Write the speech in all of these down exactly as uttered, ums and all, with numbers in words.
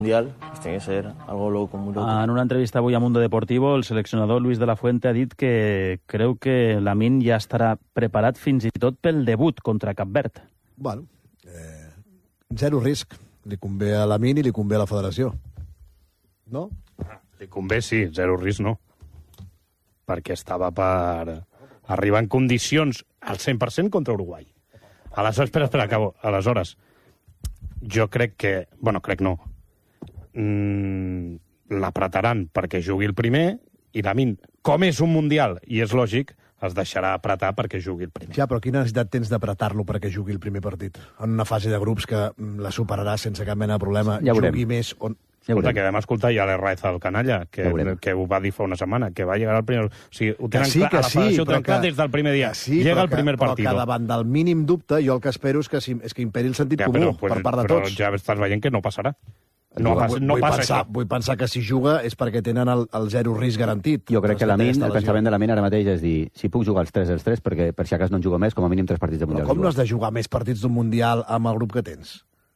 Mundial, pues tiene que ser algo loco, muy loco. En una entrevista avui a Mundo Deportivo, el seleccionador Luis de la Fuente ha dit que creu que Lamine ja estarà preparat fins i tot pel debut contra Cap Verd. Bueno, eh, zero risc. Li convé a Lamine i li convé a la federació. No? Li convé, sí, zero risc no. Perquè estava per arribar en condicions al cent per cent contra Uruguai. Aleshores, espera, espera, acabo. Aleshores, jo crec que... Bueno, crec no. Mm, l'apretaran perquè jugui el primer i Lamine, com és un mundial i és lògic, es deixarà apretar perquè jugui el primer. Ja, però quina necessitat tens d'apretar-lo perquè jugui el primer partit? En una fase de grups que la superarà sense cap mena de problema, ja jugui més... On... Ja Escolta, que vam escoltar ja l'Herraiz al canalla, que, ja que ho va dir fa una setmana, que va llegar al primer... O sigui, ho tenen que sí, clar, que a la sí, federació ho però tenen clar que- des del primer dia. que sí, Llega però el primer que, partit. Però que davant del mínim dubte, jo el que espero és que, si, és que imperi el sentit Ja, comú però, pues, per part de però tots. ja estàs veient que no passarà. No, Vull- passa, no vull, passa pensar, això. vull pensar que si juga és perquè tenen el, el zero risc garantit. Jo crec que respecte a Lamine, aquesta el lesió. pensament de Lamine ara mateix és dir, si puc jugar els tres els tres, perquè per si acas no en jugo més, com a mínim tres partits de Però Mundial. com no has de jugar més partits d'un Mundial amb el grup que tens?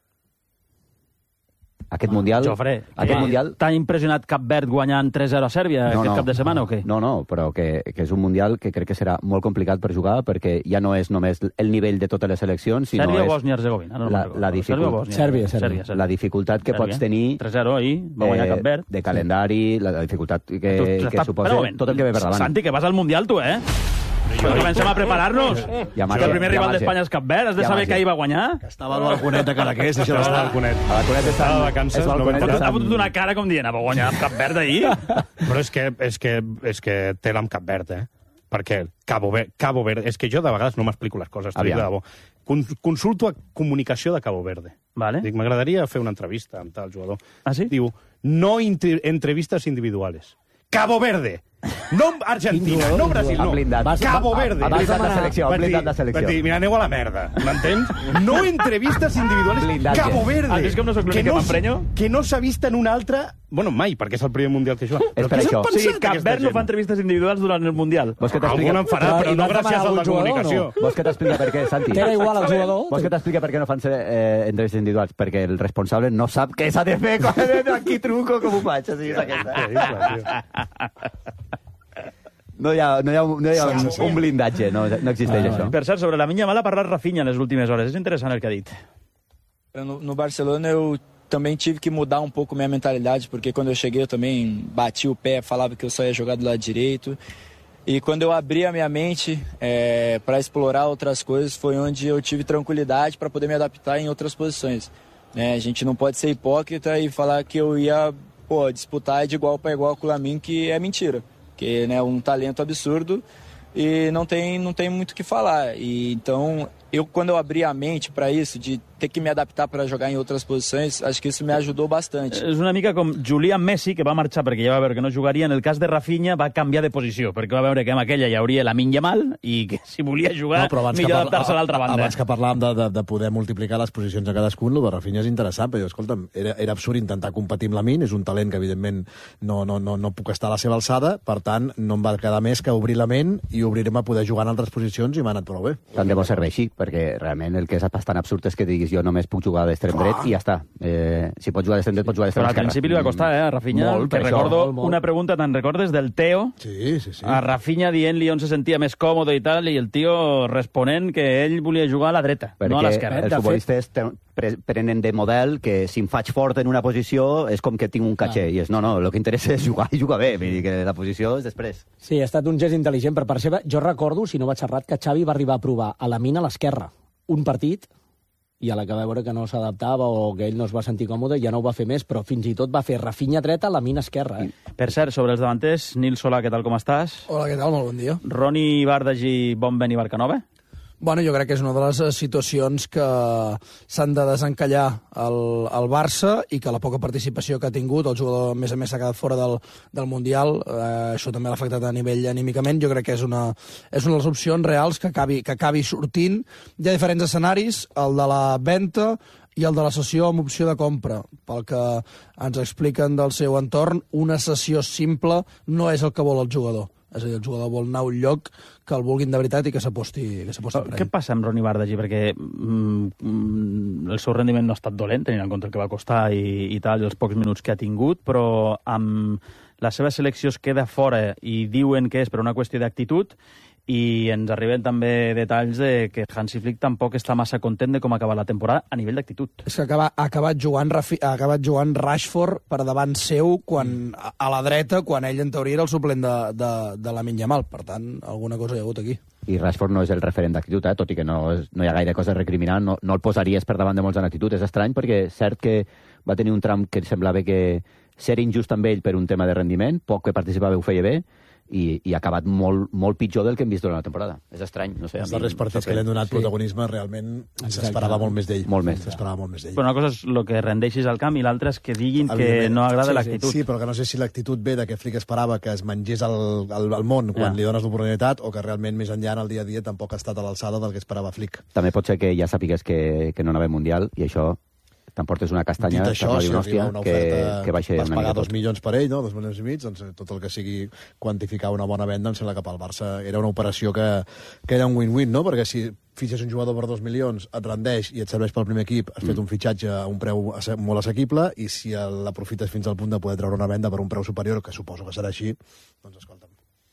Aquest Mundial... Jofre, aquest que Mundial... t'ha impressionat Cap Verd guanyant tres zero a Sèrbia No, aquest no. cap de setmana o què? No, no, però que, que és un Mundial que crec que serà molt complicat per jugar perquè ja no és només el nivell de totes les seleccions, sinó Sèrbia o és Bòsnia-Herzegovina? No, no la, recordo. la, Sèrbia o dificult... Bòsnia? Sèrbia, Sèrbia. Sèrbia, Sèrbia. la dificultat que Sèrbia. pots tenir tres zero ahir, va guanyar Cap Verd. de calendari, la, la dificultat que, Tu- tu que estàs- suposa espera un moment. tot el que ve per davant. Santi, que vas al Mundial, tu, eh? Jo, comencem a preparar-nos. Ja Que el primer rival d'Espanya és Cap Verd, has de Ja saber marge. que ahir va guanyar. Que estava al balconet de Cadaqués, això Estava d'estar... al Balconet. A la Conet Estava de vacances, és no balconet, vam Però estan- t'ha fotut una cara com dient, va guanyar Cap Verd ahir. Però és que, és que, és que té l'am Cap Verd, eh? Perquè Cabo Verde, Cabo Verde... És que jo de vegades no m'explico les coses, t'ho dic de Aviam. debò. Con, consulto a comunicació de Cabo Verde. Vale. Dic, m'agradaria fer una entrevista amb tal jugador. Ah, sí? Diu, no inter- entrevistes individuales. Cabo Verde! No Argentina, no Brasil, Han no. blindat. Vas- Cabo ha- Verde. ha blindat la selecció, ha Vaig dir- blindat la selecció. vaig dir, mira, aneu a la merda, m'entens? No entrevistes individuales. Blindatge. Cabo Verde. Has vist com no soc l'únic que s- m'emprenyo? Que no s'ha vist en un altre... Bueno, mai, perquè és el primer Mundial que juga. És per què això. s'han O sigui, pensat, Cap aquesta Verd no gent? fa entrevistes individuals durant el Mundial. Vols que t'expliqui- Algun en farà, Però però hi no vas demanar gràcies a algun la jugador o comunicació. no? Vols que t'expliqui per què, Santi? T'era igual al jugador? Vols que t'expliqui per què no fan eh, entrevistes individuals? Perquè el responsable no sap què s'ha de fer. Aquí truco, com ho faig? Així és aquesta. No hi ha, no hi ha, no hi ha un, un blindatge, no, no existeix Ah, això. Per cert, sobre la Minya Mal ha parlat Rafinha en les últimes hores. És interessant el que ha dit. No, no Barcelona eu também tive que mudar um pouco minha mentalidade, porque quando eu cheguei eu também bati o pé, falava que eu só ia jogar do lado direito. E quando eu abri a minha mente é, para explorar outras coisas, foi onde eu tive tranquilidade para poder me adaptar em outras posições. Né? A gente não pode ser hipócrita e falar que eu ia pô, disputar de igual para igual com o Lamine, que é mentira. Que é né, um talento absurdo e não tem, não tem muito o que falar. E, então, eu quando eu abri a mente para isso, de ter que me adaptar para jogar em outras posições, acho que isso me ajudou bastante. És una mica com Julián Messi, que va marxar perquè ja va veure que no jugaria. En el cas de Rafinha va canviar de posició, perquè va veure que amb aquella hi hauria Lamine Yamal i que si volia jugar, No, però abans que millor parla- adaptar-se a l'altra banda. Abans que parlàvem de, de, de poder multiplicar les posicions de cadascun, el de Rafinha és interessant, però escolta'm, era, era absurd intentar competir amb Lamine, és un talent que evidentment no, no, no, no puc estar a la seva alçada, per tant, no em va quedar més que obrir la ment i obrirem a poder jugar en altres posicions i m'ha anat prou bé. Tant de bo serveixi, perquè realment el que és bastant absurd és que diguis jo només puc jugar d'extrem dret i ja està. Eh, si pots jugar d'extrem dret, pots jugar d'extrem Però al esquerra. principi li va costar, eh, a Rafinha. Molt, que per això. recordo Molt, molt. una pregunta, te'n recordes, del Teo? Sí, sí, sí. A Rafinha dient-li on se sentia més còmode i tal, i el tio responent que ell volia jugar a la dreta, Perquè no a l'esquerra. els futbolistes te- pre- prenen de model que si em faig fort en una posició és com que tinc un caché. I és, no, no, el que interessa és jugar i jugar bé. Vull dir que la posició és després. Sí, ha estat un gest intel·ligent per part seva. Jo recordo, si no vaig errat, que Xavi va arribar a provar a Lamine a l'esquerra un partit i a la que va veure que no s'adaptava o que ell no es va sentir còmode ja no ho va fer més, però fins i tot va fer Rafinha dreta, Lamine esquerra. Eh? Per cert, sobre els davanters, Nil Solà, què tal, com estàs? Hola, què tal? Molt bon dia. Roni Bardagi, Bonben i Barcanova? Bueno, jo crec que és una de les eh, situacions que s'han de desencallar el, el Barça i que la poca participació que ha tingut, el jugador a més a més s'ha quedat fora del, del Mundial, eh, això també l'ha afectat a nivell anímicament. Jo crec que és una, és una de les opcions reals que acabi, que acabi sortint. Hi ha diferents escenaris, el de la venda i el de la cessió amb opció de compra. Pel que ens expliquen del seu entorn, una cessió simple no és el que vol el jugador. És a dir, el jugador vol anar a un lloc que el vulguin de veritat i que s'aposti per ell. Què passa amb Ronny Bardagi? Perquè mm, el seu rendiment no ha estat dolent, tenint en compte el que va costar i, i tal, i els pocs minuts que ha tingut, però amb la seva selecció es queda fora i diuen que és per una qüestió d'actitud, i ens arriben també detalls de que Hansi Flick tampoc està massa content de com ha acabat la temporada a nivell d'actitud. És que acaba, ha, acabat jugant, Rafi, ha acabat jugant Rashford per davant seu quan, a, a la dreta, quan ell en teoria era el suplent de, de, de Lamine Yamal. Per tant, alguna cosa hi ha hagut aquí. I Rashford no és el referent d'actitud, eh? Tot i que no, és, no hi ha gaire cosa a recriminar, no, no el posaries per davant de molts en actitud. És estrany perquè és cert que va tenir un tram que semblava que ser injust amb ell per un tema de rendiment, poc que participava ho feia bé, i, i ha acabat molt, molt pitjor del que hem vist durant la temporada. És estrany, no sé. Els darrers partits que li han donat sí. protagonisme realment s'esperava molt més d'ell. Molt més. S'esperava molt més d'ell. Però una cosa és el que rendeixis al camp i l'altra és que diguin que no agrada sí, l'actitud. Sí, però que no sé si l'actitud ve de que Flick esperava que es mengés el, el, el món quan ja. li dones l'oportunitat o que realment més enllà en el dia a dia tampoc ha estat a l'alçada del que esperava Flick. També pot ser que ja sàpigues que, que no anava Mundial i això t'emportes una castanya, dit això, si una hòstia, una que, que baixa vas una pagar mica dos milions per ell, no? dos milions i mig, doncs tot el que sigui quantificar una bona venda, em sembla que pel Barça era una operació que, que era un win-win, no? Perquè si fitxes un jugador per dos milions, et rendeix i et serveix pel primer equip, has mm. fet un fitxatge a un preu molt assequible, i si l'aprofites fins al punt de poder treure una venda per un preu superior, que suposo que serà així, doncs escolta'm.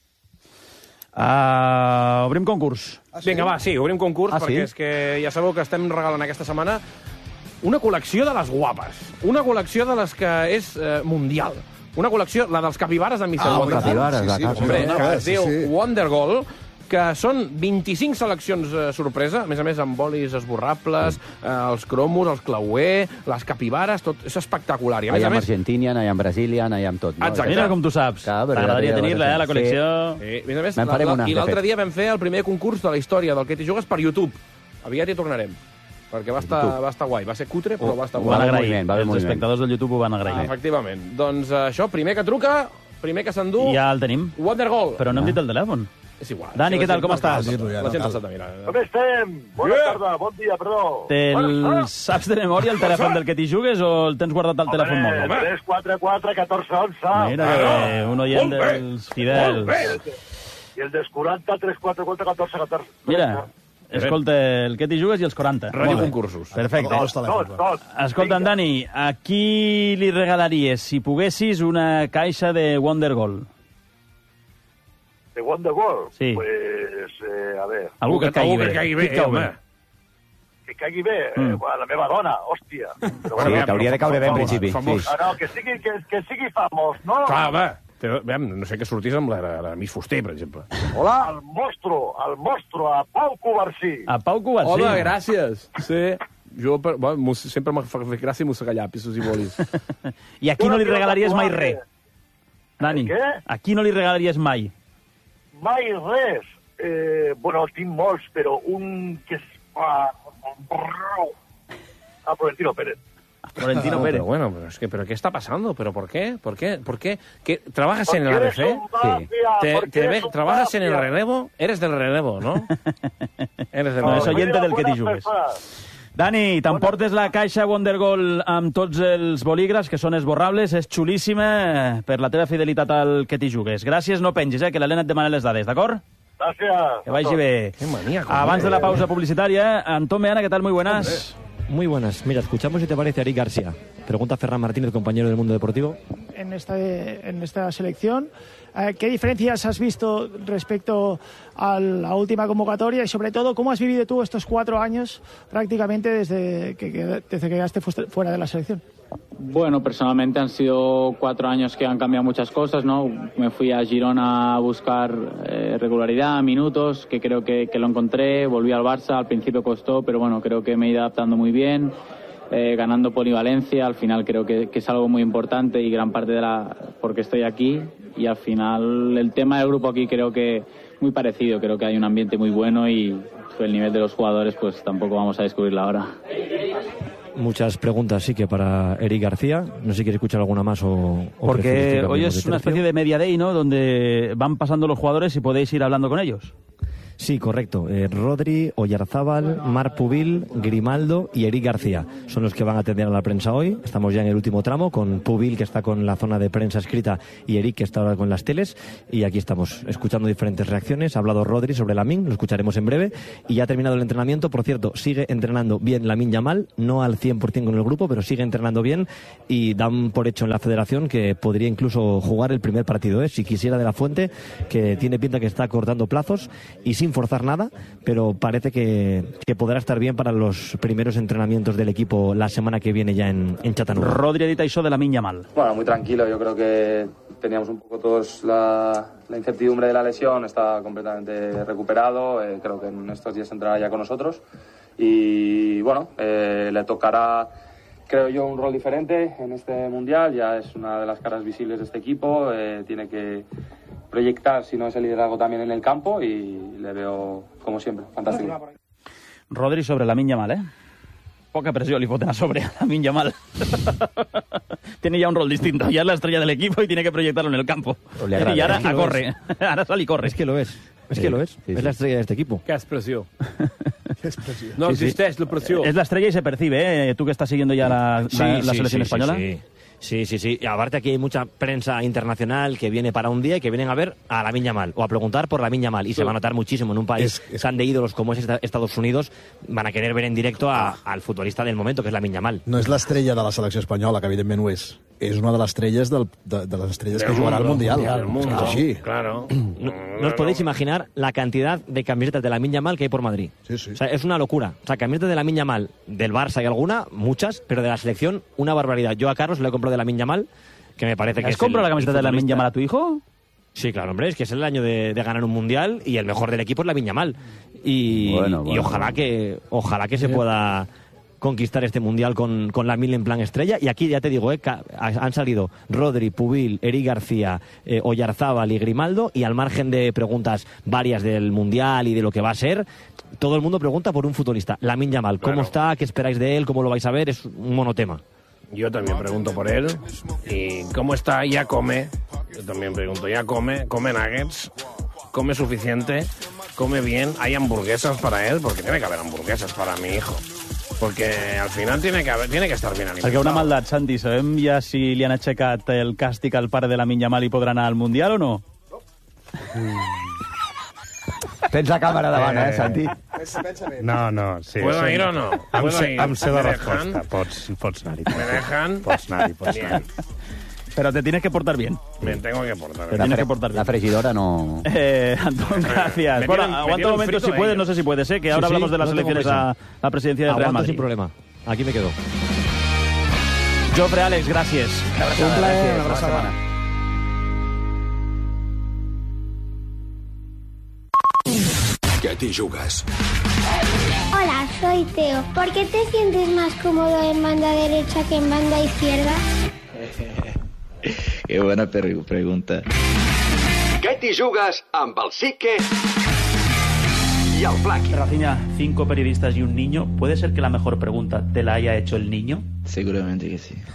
Uh, obrim concurs. Ah, sí? Vinga, va, sí, obrim concurs, ah, perquè sí? és que ja sabeu que estem regalant aquesta setmana una col·lecció de les guapes. Una col·lecció de les que és eh, mundial. Una col·lecció, la dels capibares de mister Ah, Wondergoal. capibares, sí, sí, la Hombre, sí, que es sí, diu sí. Wondergoal, que són vint-i-cinc seleccions eh, sorpresa, a més a més amb bolis esborrables, eh, els cromos, els clauer, les capibares, tot és espectacular. I a més Hi ha a més... Argentinian, hi ha Brazilian, hi ha tot. No? Exacte. Mira com tu saps. Clar, però T'agradaria ja tenir-la, eh, la col·lecció. Sí, a més a més, Me'n la, farem la, una, i de l'altre fet. dia vam fer el primer concurs de la història del que t'hi jugues per YouTube. Aviat hi tornarem. Perquè va estar, va estar guai. Va ser cutre, però va estar Ho guai. van agrair. moviment, va haver Els moviment. espectadors del YouTube ho van Ah, agrair. efectivament. Doncs eh, això, primer que truca, primer que s'endú... Ja el tenim. Wondergoal. Però no hem dit el telèfon. És igual. Dani, Si què la tal, gent com no estàs? cal, Dir-lo ja, La no gent cal. no s'ha de mirar. Com estem? Bona Yeah. tarda, bon dia, perdó. Te'l saps de memòria el telèfon del que t'hi jugues o el tens guardat al telèfon Home, mòbil? tres quatre quatre catorze onze. Mira que bé, un oient Molt bé. dels fidels. I el dels quaranta, tres quatre quatre catorze catorze. Mira, escolta, el que t'hi jugues i els quaranta. Radio Molt bé. concursos. Perfecte. Dos telèfons, Tot, va. tot. Escolta'm, Dani, a qui li regalaries, si poguessis, una caixa de Wondergoal? De Wondergoal? Sí. Pues, eh, a ver, Algú que et caigui Algú bé. que caigui Qui bé, et cau home. bé? que caigui bé. Mm. Eh, bueno, la meva dona, hòstia. Però Sí, bueno, t'hauria de caure bé en principi. famós. Sí. no, no, que sigui, que, que sigui famós, no? Clar, home. Però, veiem, no sé què sortís amb la, la Miss Fuster, per exemple. Hola. El mostro, el mostro, a Pau Covarsí. A Pau Covarsí. Home, gràcies. Sí. Jo, per, bueno, mos- sempre m'ha fet gràcia mossegar llapis i bolis. I a qui no li regalaries mai res? Dani, Què? a qui no li regalaries mai? Mai res. Eh, bueno, tinc molts, però un que es fa... A Florentino Pérez. Florentino No, Pérez. pero bueno, pero es que, pero ¿qué está pasando? ¿Pero por qué? ¿Por qué? ¿Por qué? ¿Qué? ¿Trabajas en el Porque A B eres C? un mafia, Te- porque te ve- eres un ¿Trabajas en el mafia. relevo? Eres del relevo, ¿no? Eres del No, és relevo. oyente del que t'hi Buenas jugues. personas. Dani, t'emportes la caixa Wondergoal amb tots els bolígrafs, que són esborrables, és xulíssima per la teva fidelitat al que t'hi jugues. Gràcies, no pengis, eh, que l'Helena et demana les dades, d'acord? Gracias. Que vagi bé. Qué maníaco. Abans de la pausa publicitaria, Antón Meana, ¿qué tal? Muy buenas. Muy buenas. Mira, escuchamos si te parece a Eric García. Pregunta Ferran Martínez, compañero del Mundo Deportivo. En esta, en esta selección. Eh, ¿Qué diferencias has visto respecto a la última convocatoria y sobre todo cómo has vivido tú estos cuatro años prácticamente desde que, que- desde que quedaste fuera de la selección? Bueno, personalmente han sido cuatro años que han cambiado muchas cosas, ¿no? Me fui a Girona a buscar eh, regularidad, minutos, que creo que, que lo encontré. Volví al Barça, al principio costó, pero bueno, creo que me he ido adaptando muy bien, eh, ganando polivalencia. Al final creo que, que es algo muy importante y gran parte de la... porque estoy aquí. Y al final el tema del grupo aquí creo que muy parecido. Creo que hay un ambiente muy bueno y el nivel de los jugadores pues tampoco vamos a descubrirlo ahora. Muchas preguntas, sí, que para Eric García. No sé si quieres escuchar alguna más o... o prefieres Porque que hoy cambiemos es de una tercio. especie de media day, ¿no? Donde van pasando los jugadores y podéis ir hablando con ellos. Sí, correcto. Eh, Rodri, Oyarzábal, Marc Pubil, Grimaldo y Eric García son los que van a atender a la prensa hoy. Estamos ya en el último tramo, con Pubil, que está con la zona de prensa escrita, y Eric, que está ahora con las teles. Y aquí estamos escuchando diferentes reacciones. Ha hablado Rodri sobre Lamine, lo escucharemos en breve. Y ya ha terminado el entrenamiento. Por cierto, sigue entrenando bien Lamine Yamal, no al cien por ciento con el grupo, pero sigue entrenando bien. Y dan por hecho en la federación que podría incluso jugar el primer partido, ¿eh? Si quisiera, de la Fuente, que tiene pinta que está cortando plazos y sin forzar nada, pero parece que, que podrá estar bien para los primeros entrenamientos del equipo la semana que viene ya en, en Chattanooga. Rodri ha dit això de Lamine Yamal. Bueno, muy tranquilo. Yo creo que teníamos un poco todos la, la incertidumbre de la lesión. Está completamente recuperado. Eh, creo que en estos días entrará ya con nosotros. Y bueno, eh, le tocará, creo yo, un rol diferente en este Mundial. Ya es una de las caras visibles de este equipo. Eh, tiene que proyectar, si no es el liderazgo, también en el campo, y le veo, como siempre, fantástico. Rodri sobre Lamine Yamal, ¿eh? Poca presión le foten a sobre a Lamine Yamal. Tiene ya un rol distinto. Ya es la estrella del equipo y tiene que proyectarlo en el campo. Y ahora a corre. Ahora sale y corre. Es que lo es. Es Sí, que lo es. sí, es sí. la estrella de este equipo. Qué expresión. No existeix la pressió. Es la estrella y se percibe, ¿eh? Tú que estás siguiendo ya la, la, Sí, la sí, selección sí, española. Sí, sí. Sí, sí, sí. Y aparte aquí hay mucha prensa internacional que viene para un día y que vienen a ver a Lamine Yamal o a preguntar por Lamine Yamal. Y se va a notar muchísimo en un país tan de ídolos como es esta- Estados Unidos. Van a querer ver en directo a- al futbolista del momento, que es Lamine Yamal. No és l'estrella de la selecció espanyola, que evidentment ho és. És una de les estrelles, del, de, de les estrelles Del que jugarà al mundo, Mundial. del mundo. És així. Claro. No, no os podéis imaginar la cantidad de camisetas de Lamine Yamal que hay por Madrid. Sí, sí. O sea, es una locura. O sea, camisetas de Lamine Yamal del Barça hay alguna, muchas, pero de la selección una barbaridad. Yo a Carlos le he comprado de Lamine Yamal, que me parece que ¿Has es comprado el- la camiseta el de Lamine futbolista- Yamal a tu hijo? Sí, claro, hombre, es que es el año de, de ganar un mundial y el mejor del equipo es Lamine Yamal. Y, Bueno, y bueno. ojalá que ojalá que se pueda conquistar este mundial con, con Lamine en plan estrella. Y aquí ya te digo, eh, ca- han salido Rodri, Pubil, Eric García, eh, Oyarzábal y Grimaldo, y al margen de preguntas varias del mundial y de lo que va a ser, todo el mundo pregunta por un futbolista. Lamine Yamal, ¿cómo Claro. está? ¿Qué esperáis de él? ¿Cómo lo vais a ver? Es un monotema. Yo también pregunto por él. ¿Y cómo está? ¿Ya come? Yo también pregunto, ¿ya come? ¿Come nuggets? ¿Come suficiente? ¿Come bien? ¿Hay hamburguesas para él? Porque tiene que haber hamburguesas para mi hijo. Porque al final tiene que, haber, tiene que estar bien alimentado. Perquè una maldat, Santi, sabem ja si li han aixecat el càstig al pare de Lamine Yamal i podrà anar al Mundial o no? Tens la càmera davant, eh, Santi? No, no, sí. ¿Puedo sí. ir o no? Em ¿Puedo sé, ir? em sé la ¿Me resposta. dejan? Pots, pots anar-hi. ¿Me dejan? Pots anar-hi, pots Bien. anar-hi. Pero te tienes que portar bien. Me tengo que portar. Te tienes que portar bien. La fregidora no... Eh, Antón, gracias. Me Bueno, tienen- me aguanta tienen un momento frito si puedes, ellos. no sé si puedes, ¿eh? Que Sí, ahora sí, hablamos de las no tengo elecciones a prisa. la presidencia del Real Aguanto Madrid. sin problema. Aquí me quedo. Jofre, Àlex, gràcies. Un plaer, una abraçada. ¿Qué te jugas? Hola, soy Teo. ¿Por qué te sientes más cómodo en banda derecha que en banda izquierda? Qué buena per- pregunta. ¿Qué te jugas amb el Sique y el Flaqui? Rafinha, cinco periodistas y un niño. ¿Puede ser que la mejor pregunta te la haya hecho el niño? Seguramente que sí.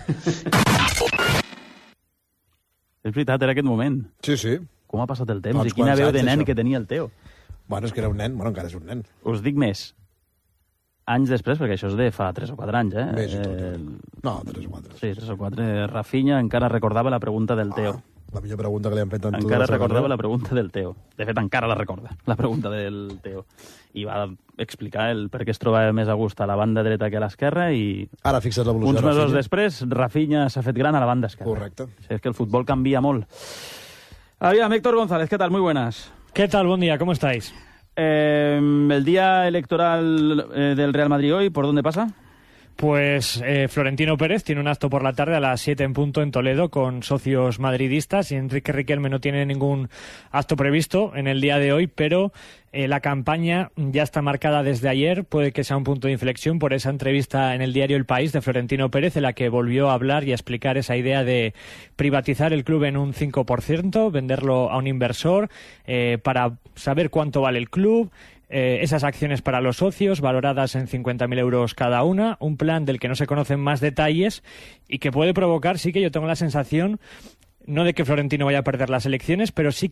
És veritat, era aquest moment. Sí, sí. Com ha passat el temps Fa i uns quina quants veu de anys, nen això. que tenia el Teo. Bueno, és que era un nen. Bueno, encara és un nen. Us dic més. Anys després, perquè això és de fa tres o quatre anys, eh? Més i tot. Eh, No, tres o quatre. Sí, tres o quatre. Rafinha encara recordava la pregunta del Teo. La millor pregunta que li han fet en tota Encara la seva recordava carrera. la pregunta del Teo. De fet, encara la recorda, la pregunta del Teo. I va explicar el per què es trobava més a gust a la banda dreta que a l'esquerra i... Ara fixa't l'evolució Uns de mesos Rafinha. després, Rafinha s'ha fet gran a la banda esquerra. Correcte. O sigui, és que el futbol canvia molt. Aviam, Héctor González, ¿qué tal? Muy buenas. ¿Qué tal? Buen día, ¿cómo estáis? Eh, el día electoral eh, del Real Madrid hoy, ¿por dónde pasa? Pues eh, Florentino Pérez tiene un acto por la tarde a las siete en punto en Toledo con socios madridistas y Enrique Riquelme no tiene ningún acto previsto en el día de hoy, pero eh, la campaña ya está marcada desde ayer, puede que sea un punto de inflexión por esa entrevista en el diario El País de Florentino Pérez en la que volvió a hablar y a explicar esa idea de privatizar el club en un cinco por ciento, venderlo a un inversor eh, para saber cuánto vale el club. Eh, esas acciones para los socios, valoradas en cincuenta mil euros cada una, un plan del que no se conocen más detalles y que puede provocar, sí que yo tengo la sensación, no de que Florentino vaya a perder las elecciones, pero sí que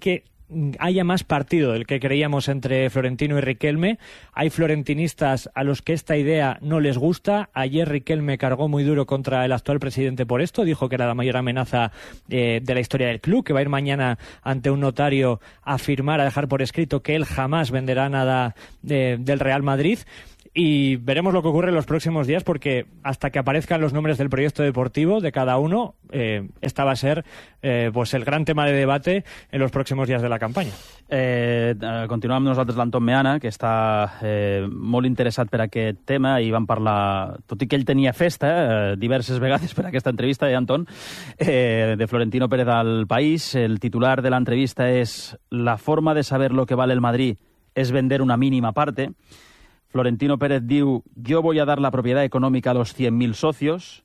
haya más partido del que creíamos entre Florentino y Riquelme. Hay florentinistas a los que esta idea no les gusta. Ayer Riquelme cargó muy duro contra el actual presidente por esto, dijo que era la mayor amenaza eh, de la historia del club, que va a ir mañana ante un notario a firmar, a dejar por escrito que él jamás venderá nada de, del Real Madrid. Y veremos lo que ocurre en los próximos días, porque hasta que aparezcan los nombres del proyecto deportivo de cada uno, eh, esta va a ser eh, pues el gran tema de debate en los próximos días de la campanya. Eh, continuem amb nosaltres l'Anton Meana, que està eh, molt interessat per aquest tema, i vam parlar, tot i que ell tenia festa eh, diverses vegades per aquesta entrevista, eh, Anton, eh, de Florentino Pérez al País. El titular de la entrevista és «La forma de saber lo que vale el Madrid es vender una mínima parte». Florentino Pérez diu, yo voy a dar la propiedad económica a los cien mil socios.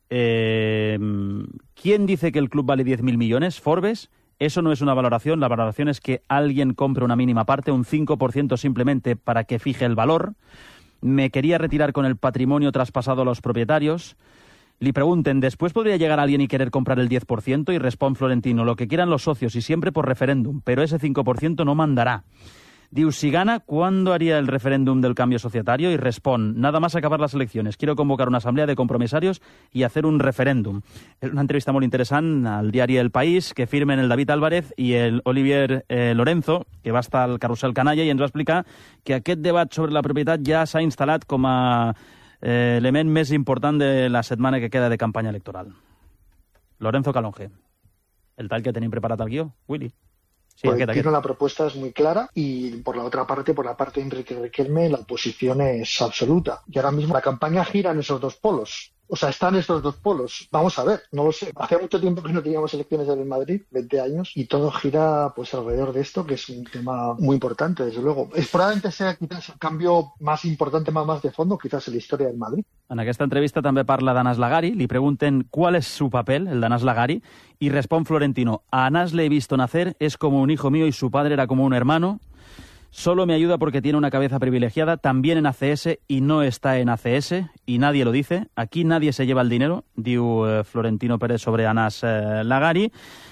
Eh, ¿Quién dice que el club vale diez mil millones? ¿Forbes? Eso no es una valoración. La valoración es que alguien compre una mínima parte, un cinco por ciento simplemente para que fije el valor. Me quería retirar con el patrimonio traspasado a los propietarios. Le pregunten, ¿después podría llegar alguien y querer comprar el diez por ciento? Y responde Florentino, lo que quieran los socios y siempre por referéndum, pero ese cinco por ciento no mandará. Diu, si gana, ¿cuándo haría el referéndum del cambio societario? Y responde, nada más acabar las elecciones. Quiero convocar una asamblea de compromisarios y hacer un referéndum. Es una entrevista muy interesante al diario El País, que firmen el David Álvarez y el Olivier eh, Lorenzo, que va estar al carrusel canalla, i ens va explicar que aquest debat sobre la propietat ja s'ha instal·lat com a eh, element més important de la setmana que queda de campanya electoral. Lorenzo Calonge. El tall que tenim preparat al guió, Willy. Sí, por el tiro la propuesta es muy clara y por la otra parte, por la parte de Enrique Riquelme, la oposición es absoluta. Y ahora mismo la campaña gira en esos dos polos. O sea, están estos dos polos. Vamos a ver, no lo sé. Hace mucho tiempo que no teníamos elecciones en el Madrid, veinte años, y todo gira pues alrededor de esto, que es un tema muy importante, desde luego. Es, probablemente sea quizás el cambio más importante, más, más de fondo, quizás en la historia del Madrid. En aquesta entrevista també parla d'Anas Lagari, li pregunten cuál es su papel, el d'Anas Lagari, y responde Florentino, a Anas le he visto nacer, es como un hijo mío y su padre era como un hermano. Solo me ayuda porque tiene una cabeza privilegiada, también en A C S y no está en A C S, y nadie lo dice. Aquí nadie se lleva el dinero, diu eh, Florentino Pérez sobre Anas eh, Lagari,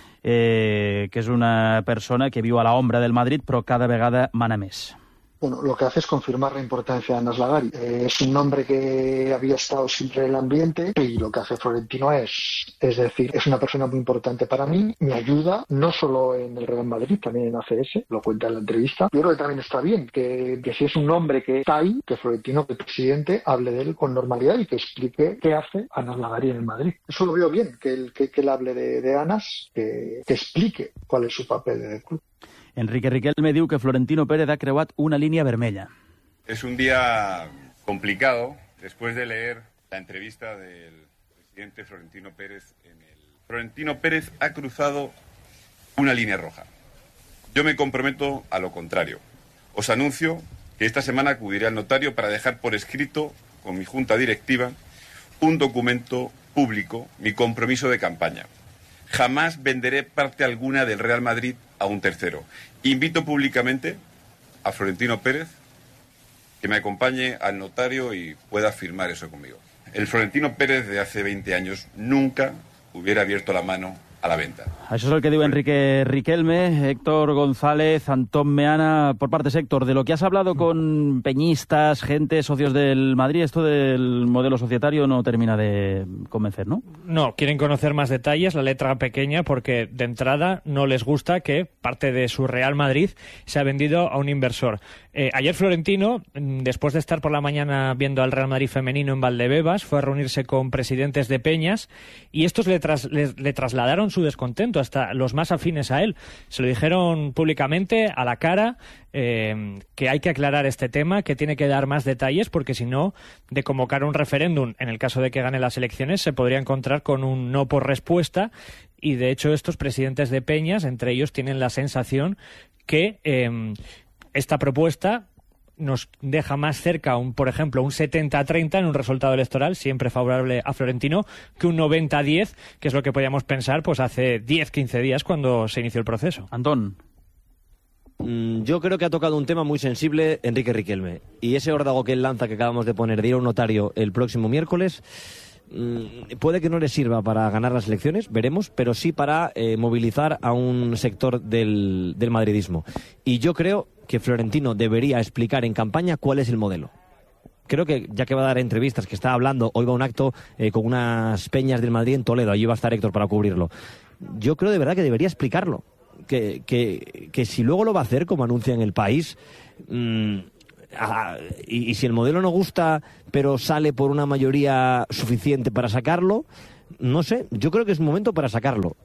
eh, que és una persona que viu a l'ombra del Madrid, però cada vegada mana més. Bueno, lo que hace es confirmar la importancia de Anas Lagari. Eh, es un nombre que había estado siempre en el ambiente y lo que hace Florentino es, es decir, es una persona muy importante para mí, me ayuda no solo en el Real Madrid, también en A C S, lo cuenta en la entrevista. Yo creo que también está bien que, que si es un nombre que está ahí, que Florentino, que el presidente, hable de él con normalidad y que explique qué hace Anas Lagari en el Madrid. Eso lo veo bien, que él, que, que él hable de, de Anas, que, que explique cuál es su papel en el club. Enrique Riquelme diu que Florentino Pérez ha creuat una línea vermella. Es un día complicado después de leer la entrevista del presidente Florentino Pérez en el... Florentino Pérez ha cruzado una línea roja. Yo me comprometo a lo contrario. Os anuncio que esta semana acudiré al notario para dejar por escrito con mi junta directiva un documento público, mi compromiso de campaña. Jamás venderé parte alguna del Real Madrid a un tercero. Invito públicamente a Florentino Pérez que me acompañe al notario y pueda firmar eso conmigo. El Florentino Pérez de hace veinte años nunca hubiera abierto la mano a la venta. Això és el que diu Enrique Riquelme. Héctor González, Antón Meana, por partes, Héctor, de lo que has hablado con peñistas, gente, socios del Madrid, esto del modelo societario no termina de convencer, ¿no? No, quieren conocer más detalles, la letra pequeña, porque de entrada no les gusta que parte de su Real Madrid se ha vendido a un inversor. Eh, ayer Florentino, después de estar por la mañana viendo al Real Madrid femenino en Valdebebas, fue a reunirse con presidentes de peñas y estos le, tras, le, le trasladaron su descontento, hasta los más afines a él. Se lo dijeron públicamente, a la cara, eh, que hay que aclarar este tema, que tiene que dar más detalles, porque si no, de convocar un referéndum, en el caso de que gane las elecciones, se podría encontrar con un no por respuesta, y de hecho estos presidentes de peñas, entre ellos, tienen la sensación que eh, esta propuesta nos deja más cerca, un, por ejemplo, un setenta a treinta en un resultado electoral siempre favorable a Florentino, que un noventa a diez, que es lo que podíamos pensar pues hace diez, quince días cuando se inició el proceso. Antón. Mm, yo creo que ha tocado un tema muy sensible Enrique Riquelme. Y ese órdago que él lanza, que acabamos de poner, de ir a un notario el próximo miércoles, mm, puede que no le sirva para ganar las elecciones, veremos, pero sí para eh, movilizar a un sector del, del madridismo. Y yo creo que Florentino debería explicar en campaña cuál es el modelo. Creo que, ya que va a dar entrevistas, que está hablando, hoy va a un acto eh, con unas peñas del Madrid en Toledo, allí va a estar Héctor para cubrirlo. Yo creo de verdad que debería explicarlo. Que, que, que si luego lo va a hacer, como anuncia en El País, mmm, a, y, y si el modelo no gusta, pero sale por una mayoría suficiente para sacarlo, no sé, yo creo que es momento para sacarlo.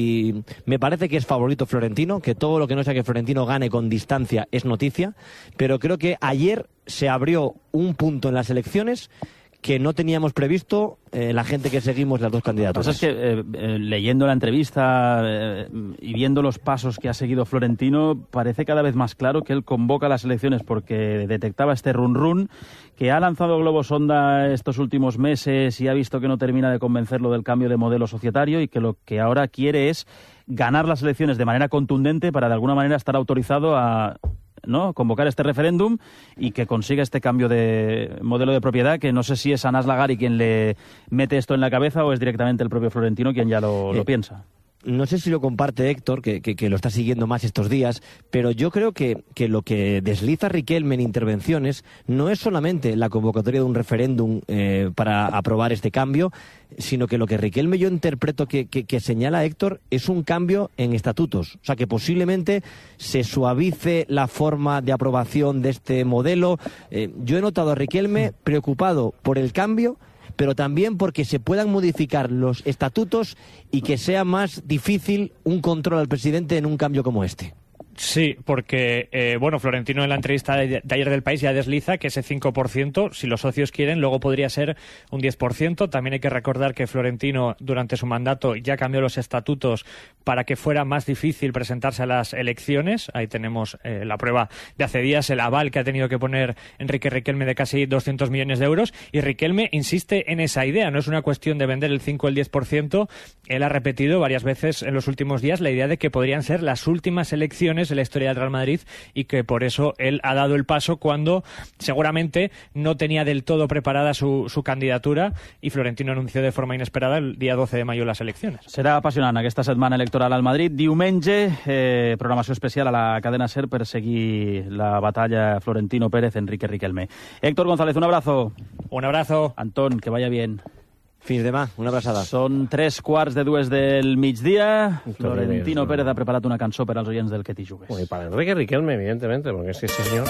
Y me parece que es favorito Florentino, que todo lo que no sea que Florentino gane con distancia es noticia, pero creo que ayer se abrió un punto en las elecciones que no teníamos previsto eh, la gente que seguimos las dos candidaturas. Lo que pasa es que, eh, eh, leyendo la entrevista eh, y viendo los pasos que ha seguido Florentino, parece cada vez más claro que él convoca las elecciones porque detectaba este run-run, que ha lanzado globos sonda estos últimos meses y ha visto que no termina de convencerlo del cambio de modelo societario y que lo que ahora quiere es ganar las elecciones de manera contundente para de alguna manera estar autorizado a... ¿no? convocar este referéndum y que consiga este cambio de modelo de propiedad, que no sé si es Anas Lagari quien le mete esto en la cabeza o es directamente el propio Florentino quien ya lo, eh, lo piensa. No sé si lo comparte Héctor, que, que, que lo está siguiendo más estos días, pero yo creo que, que lo que desliza Riquelme en intervenciones no es solamente la convocatoria de un referéndum eh, para aprobar este cambio, sino que lo que Riquelme yo interpreto que, que, que señala Héctor es un cambio en estatutos. O sea, que posiblemente se suavice la forma de aprobación de este modelo. Eh, yo he notado a Riquelme preocupado por el cambio, pero también porque se puedan modificar los estatutos y que sea más difícil un control al presidente en un cambio como este. Sí, porque, eh, bueno, Florentino en la entrevista de, de ayer del País ya desliza que ese cinco por ciento, si los socios quieren, luego podría ser un diez por ciento. También hay que recordar que Florentino, durante su mandato, ya cambió los estatutos para que fuera más difícil presentarse a las elecciones. Ahí tenemos eh, la prueba de hace días, el aval que ha tenido que poner Enrique Riquelme de casi doscientos millones de euros. Y Riquelme insiste en esa idea, no es una cuestión de vender el cinco o el diez por ciento. Él ha repetido varias veces en los últimos días la idea de que podrían ser las últimas elecciones en la historia del Real Madrid y que por eso él ha dado el paso cuando seguramente no tenía del todo preparada su, su candidatura y Florentino anunció de forma inesperada el día doce de mayo las elecciones. Serà apassionant aquesta setmana electoral al Madrid. Diumenge, eh, programació especial a la cadena SER per seguir la batalla Florentino Pérez-Enrique Riquelme. Héctor González, un abrazo. Un abrazo. Antón, que vaya bien. Fins demà, una abraçada. Són tres quarts de dues del migdia. Florentino Pérez ha preparat una cançó per als oients del Que t'hi jugues. Y para Enrique Riquelme, evidentemente, porque es que ese señor...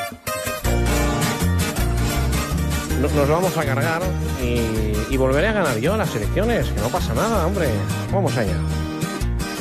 Nos vamos a cargar y, y volveré a ganar yo las elecciones, que no pasa nada, hombre. Vamos allá.